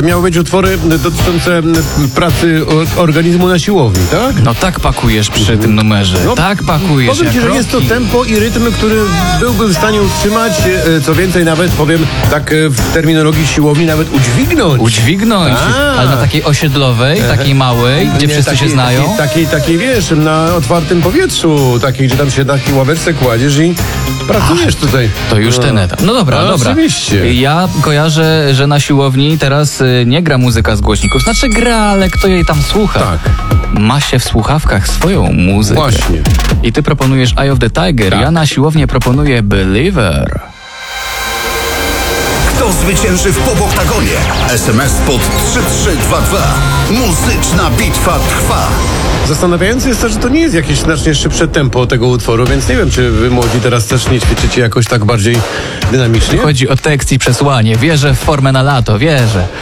to miały być utwory dotyczące pracy organizmu na siłowni, tak? No tak pakujesz przy tym numerze. No, tak pakujesz. Powiem ci, jak że jest to Rocky. tempo i rytm, który byłbym w stanie utrzymać, co więcej nawet powiem tak w terminologii siłowni nawet udźwignąć. Udźwignąć, Tak. ale na takiej osiedlowej, takiej małej, gdzie Nie, wszyscy się znają. Takiej, wiesz, na otwartym powietrzu, takiej, gdzie tam się taki ławeczce kładziesz i pracujesz tutaj. To już ten etap. No dobra, No, dobra. oczywiście. Ja kojarzę, że na siłowni teraz nie gra muzyka z głośników. Znaczy gra, ale kto jej tam słucha? Tak. Ma się w słuchawkach swoją muzykę. Właśnie. I ty proponujesz Eye of the Tiger. Tak. Ja na siłownię proponuję Believer. Kto zwycięży w Popoktagonie? SMS pod 3322. Muzyczna bitwa trwa. Zastanawiające jest to, że to nie jest jakieś znacznie szybsze tempo tego utworu, więc nie wiem, czy wy młodzi teraz też nie ćwiczycie jakoś tak bardziej dynamicznie. Chodzi o tekst i przesłanie. Wierzę w formę na lato, wierzę.